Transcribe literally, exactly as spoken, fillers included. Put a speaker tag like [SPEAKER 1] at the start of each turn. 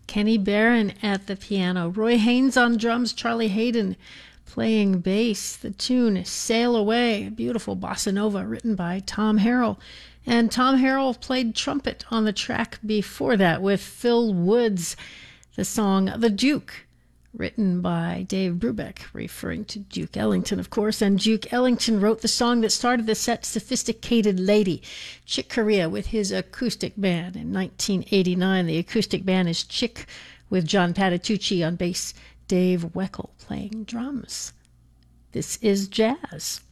[SPEAKER 1] Kenny Barron at the piano, Roy Haynes on drums, Charlie Hayden playing bass. The tune Sail Away, a beautiful bossa nova written by Tom Harrell. And Tom Harrell played trumpet on the track before that with Phil Woods. The song The Duke, written by Dave Brubeck, referring to Duke Ellington, of course. And Duke Ellington wrote the song that started the set, Sophisticated Lady, Chick Corea with his acoustic band in nineteen eighty-nine. The acoustic band is Chick with John Patitucci on bass, Dave Weckl playing drums. This is jazz.